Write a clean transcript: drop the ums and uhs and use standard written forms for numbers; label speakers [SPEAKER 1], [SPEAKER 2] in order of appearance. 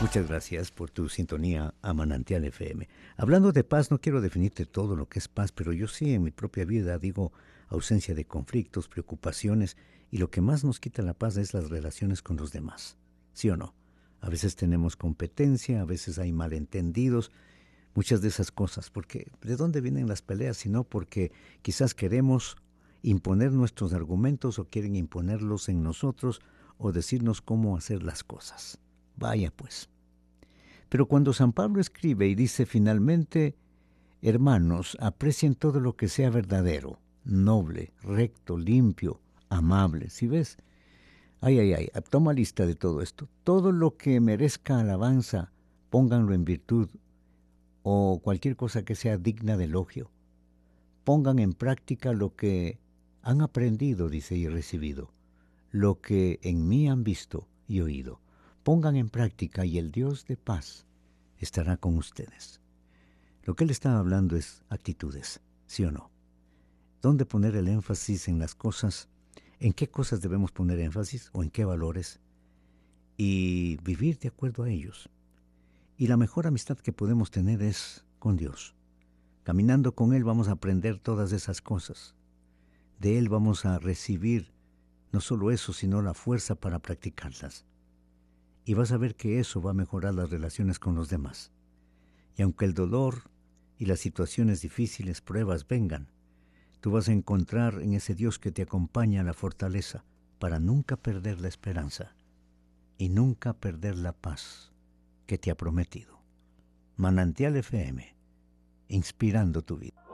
[SPEAKER 1] Muchas gracias por tu sintonía a Manantial FM. Hablando de paz, no quiero definirte todo lo que es paz, pero yo sí en mi propia vida digo ausencia de conflictos, preocupaciones, y lo que más nos quita la paz es las relaciones con los demás. ¿Sí o no? A veces tenemos competencia, a veces hay malentendidos, muchas de esas cosas, porque ¿de dónde vienen las peleas? Sino porque quizás queremos imponer nuestros argumentos o quieren imponerlos en nosotros o decirnos cómo hacer las cosas. Vaya pues. Pero cuando San Pablo escribe y dice finalmente, hermanos, aprecien todo lo que sea verdadero, noble, recto, limpio, amable. ¿Sí ves? Toma lista de todo esto. Todo lo que merezca alabanza, pónganlo en virtud, o cualquier cosa que sea digna de elogio. Pongan en práctica lo que han aprendido, dice, y recibido, lo que en mí han visto y oído. Pongan en práctica y el Dios de paz estará con ustedes. Lo que él está hablando es actitudes, ¿sí o no? ¿Dónde poner el énfasis en las cosas? ¿En qué cosas debemos poner énfasis o en qué valores? Y vivir de acuerdo a ellos. Y la mejor amistad que podemos tener es con Dios. Caminando con Él vamos a aprender todas esas cosas. De Él vamos a recibir no solo eso, sino la fuerza para practicarlas. Y vas a ver que eso va a mejorar las relaciones con los demás. Y aunque el dolor y las situaciones difíciles, pruebas vengan, tú vas a encontrar en ese Dios que te acompaña la fortaleza para nunca perder la esperanza y nunca perder la paz que te ha prometido. Manantial FM, inspirando tu vida.